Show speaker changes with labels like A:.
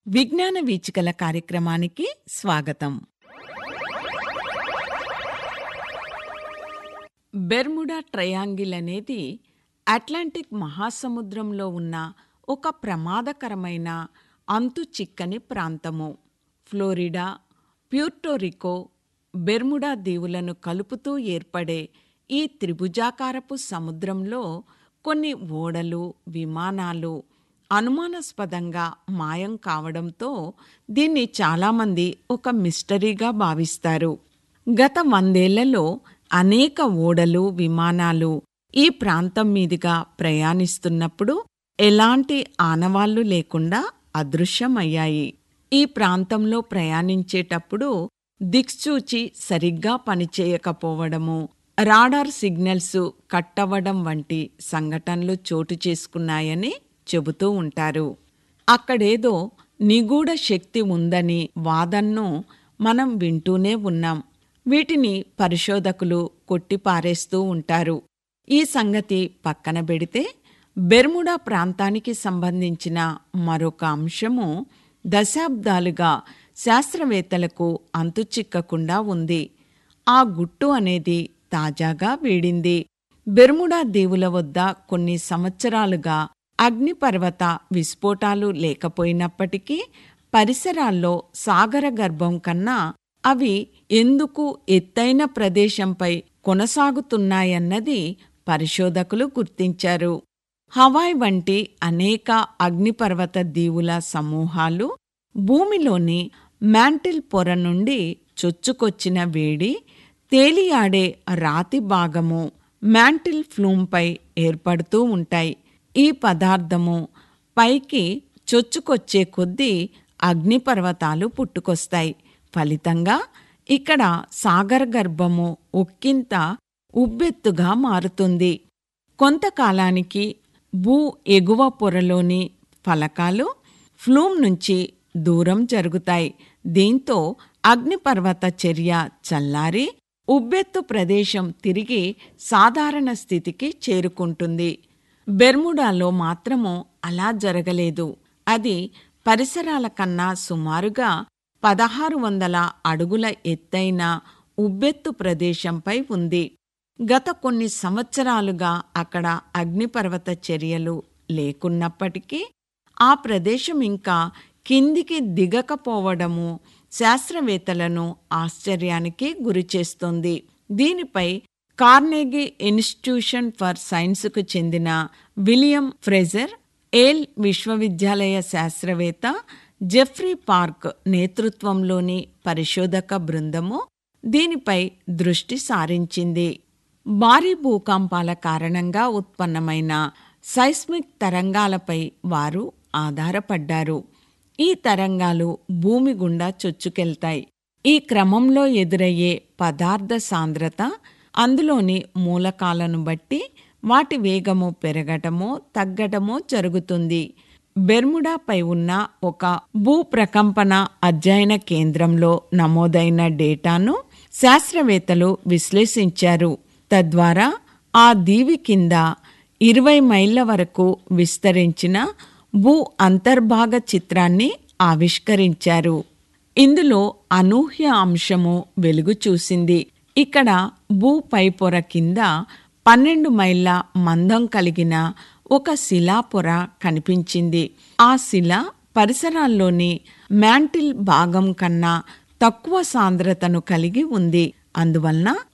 A: విజ్ఞాన వీచికల కార్యక్రమానికి స్వాగతం. బెర్ముడా ట్రయాంగిల్ అనేది అట్లాంటిక్ మహాసముద్రంలో ఉన్న ఒక ప్రమాదకరమైన అంతు చిక్కని ప్రాంతము. ఫ్లోరిడా, ప్యూర్టోరికో, బెర్ముడా దీవులను కలుపుతూ ఏర్పడే ఈ త్రిభుజాకారపు సముద్రంలో కొన్ని ఓడలు, విమానాలు అనుమానాస్పదంగా మాయం కావడంతో దీన్ని చాలామంది ఒక మిస్టరీగా భావిస్తారు. గత 100 ఏళ్లలో అనేక ఓడలు, విమానాలు ఈ ప్రాంతం మీదుగా ప్రయాణిస్తున్నప్పుడు ఎలాంటి ఆనవాళ్లు లేకుండా అదృశ్యమయ్యాయి. ఈ ప్రాంతంలో ప్రయాణించేటప్పుడు దిక్సూచి సరిగ్గా పనిచేయకపోవడము, రాడార్ సిగ్నల్స్ కట్టవడం వంటి సంఘటనలు చోటు చేసుకున్నాయని చెబుతూ ఉంటారు. అక్కడేదో నిగూఢ శక్తి ఉందని వాదనను మనం వింటూనే ఉన్నాం. వీటిని పరిశోధకులు కొట్టిపారేస్తూ ఉంటారు. ఈ సంగతి పక్కన పెడితే బెర్ముడా ప్రాంతానికి సంబంధించిన మరొక అంశము దశాబ్దాలుగా శాస్త్రవేత్తలకు అంతుచిక్కకుండా ఉంది. ఆ గుట్టు అనేది తాజాగా వీడింది. బెర్ముడా దీవుల వద్ద కొన్ని సంవత్సరాలుగా అగ్నిపర్వత విస్ఫోటాలు లేకపోయినప్పటికీ పరిసరాల్లో సాగర గర్భం కన్నా అవి ఎందుకు ఎత్తైన ప్రదేశంపై కొనసాగుతున్నాయన్నది పరిశోధకులు గుర్తించారు. హవాయ్ వంటి అనేక అగ్నిపర్వత దీవుల సమూహాలు భూమిలోని మ్యాంటిల్ పొర నుండి చొచ్చుకొచ్చిన వేడి, తేలియాడే రాతి భాగము మ్యాంటిల్ ఫ్లూంపై ఏర్పడుతూ ఉంటాయి. ఈ పదార్థము పైకి చొచ్చుకొచ్చే కొద్దీ అగ్నిపర్వతాలు పుట్టుకొస్తాయి. ఫలితంగా ఇక్కడ సాగర గర్భము ఒక్కింత ఉబ్బెత్తుగా మారుతుంది. కొంతకాలానికి భూ ఎగువ పొరలోని ఫలకాలు ఫ్లూమ్ నుంచి దూరం జరుగుతాయి. దీంతో అగ్నిపర్వత చర్య చల్లారి ఉబ్బెత్తు ప్రదేశం తిరిగి సాధారణ స్థితికి చేరుకుంటుంది. బెర్ముడాలో మాత్రము అలా జరగలేదు. అది పరిసరాల కన్నా సుమారుగా 1600 అడుగుల ఎత్తైన ఉబ్బెత్తు ప్రదేశంపై ఉంది. గత కొన్ని సంవత్సరాలుగా అక్కడ అగ్నిపర్వత చర్యలు లేకున్నప్పటికీ ఆ ప్రదేశం ఇంకా కిందికి దిగకపోవడము శాస్త్రవేత్తలను ఆశ్చర్యానికి గురిచేస్తోంది. దీనిపై కార్నెగీ ఇన్స్టిట్యూషన్ ఫర్ సైన్స్కు చెందిన విలియం ఫ్రేజర్, ఏల్ విశ్వవిద్యాలయ శాస్త్రవేత్త జెఫ్రీ పార్క్ నేతృత్వంలోని పరిశోధక బృందము దీనిపై దృష్టి సారించింది. భారీ భూకంపాల కారణంగా ఉత్పన్నమైన సైస్మిక్ తరంగాలపై వారు ఆధారపడ్డారు. ఈ తరంగాలు భూమి గుండా చొచ్చుకెళ్తాయి. ఈ క్రమంలో ఎదురయ్యే పదార్థ సాంద్రత, అందులోని మూలకాలను బట్టి వాటి వేగము పెరగటమో తగ్గటమో జరుగుతుంది. బెర్ముడాపై ఉన్న ఒక భూప్రకంపన అధ్యయన కేంద్రంలో నమోదైన డేటాను శాస్త్రవేత్తలు విశ్లేషించారు. తద్వారా ఆ దీవి కింద 20 మైళ్ళ వరకు విస్తరించిన భూ అంతర్భాగ చిత్రాన్ని ఆవిష్కరించారు. ఇందులో అనూహ్య అంశము వెలుగు చూసింది. ఇక్కడ భూ పైపొర కింద 12 మైళ్ళ మందం కలిగిన ఒక శిలాపొర కనిపించింది. ఆ శిల పరిసరాల్లోని మ్యాంటిల్ భాగం కన్నా తక్కువ సాంద్రతను కలిగి ఉంది. అందువలన